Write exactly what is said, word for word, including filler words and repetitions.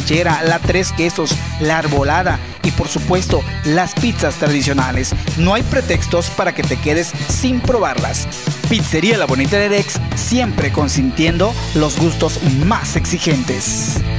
ranchera, la tres quesos, la arbolada y por supuesto las pizzas tradicionales. No hay pretextos para que te quedes sin probarlas. Pizzería La Bonita de Edex, siempre consintiendo los gustos más exigentes.